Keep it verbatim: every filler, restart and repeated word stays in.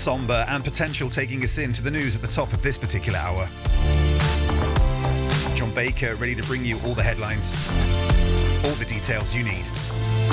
sombre and potential taking us into the news at the top of this particular hour. John Baker ready to bring you all the headlines, all the details you need.